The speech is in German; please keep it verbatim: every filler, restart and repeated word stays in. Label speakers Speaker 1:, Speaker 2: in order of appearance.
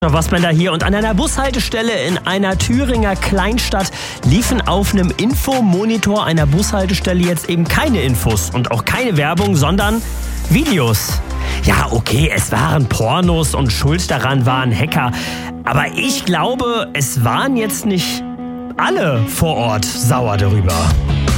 Speaker 1: Wassbender hier und an einer Bushaltestelle in einer Thüringer Kleinstadt liefen auf einem Infomonitor einer Bushaltestelle jetzt eben keine Infos und auch keine Werbung, sondern Videos. Ja, okay, es waren Pornos und schuld daran waren Hacker, aber ich glaube, es waren jetzt nicht alle vor Ort sauer darüber.